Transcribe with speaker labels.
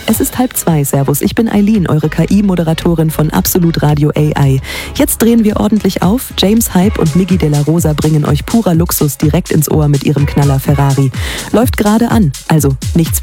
Speaker 1: Es ist 1:30, servus. Ich bin Eileen, eure KI-Moderatorin von Absolut Radio AI. Jetzt drehen wir ordentlich auf. James Hype und Miggy de la Rosa bringen euch purer Luxus direkt ins Ohr mit ihrem Knaller Ferrari. Läuft gerade an, also nichts